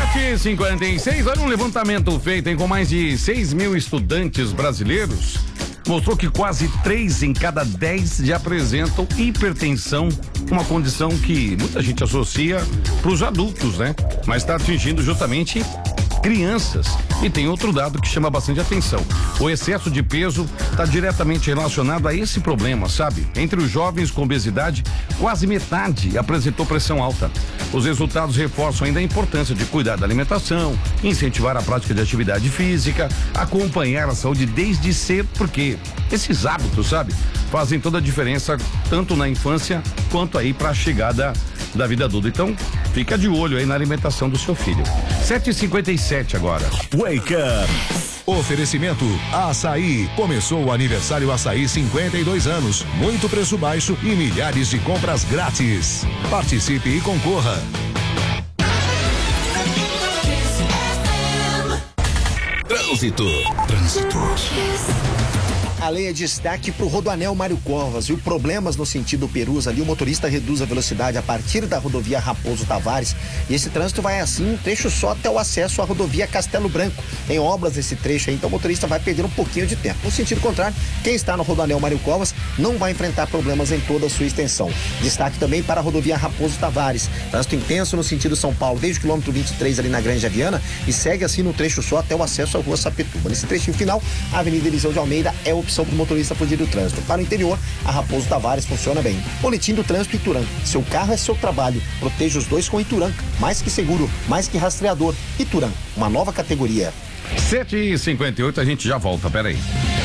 7h56, olha um levantamento feito com mais de 6 mil estudantes brasileiros. Mostrou que quase 3 em cada 10 já apresentam hipertensão, uma condição que muita gente associa para os adultos, né? Mas está atingindo justamente crianças. E tem outro dado que chama bastante atenção. O excesso de peso está diretamente relacionado a esse problema, sabe? Entre os jovens com obesidade, quase metade apresentou pressão alta. Os resultados reforçam ainda a importância de cuidar da alimentação, incentivar a prática de atividade física, acompanhar a saúde desde cedo, porque esses hábitos, sabe, fazem toda a diferença, tanto na infância quanto aí para a chegada da vida adulta. Então, fica de olho aí na alimentação do seu filho. 7h57 agora. Wake Up. Oferecimento Açaí. Começou o aniversário Açaí 52 anos. Muito preço baixo e milhares de compras grátis. Participe e concorra. Trânsito. A lei é destaque para o Rodoanel Mário Covas, viu? Problemas no sentido Perus ali, o motorista reduz a velocidade a partir da rodovia Raposo Tavares e esse trânsito vai assim, um trecho só até o acesso à rodovia Castelo Branco. Tem obras nesse trecho aí, então o motorista vai perder um pouquinho de tempo. No sentido contrário, quem está no Rodoanel Mário Covas não vai enfrentar problemas em toda a sua extensão. Destaque também para a rodovia Raposo Tavares, trânsito intenso no sentido São Paulo, desde o quilômetro 23 ali na Grande Aviana e segue assim no trecho só até o acesso à rua Sapituba. Nesse trechinho final, a Avenida Eliseu de Almeida é opção para o motorista fugir do trânsito. Para o interior, a Raposo Tavares funciona bem. Boletim do Trânsito Ituran. Seu carro é seu trabalho. Proteja os dois com Ituran. Mais que seguro, mais que rastreador. Ituran, uma nova categoria. 7h58, a gente já volta, peraí.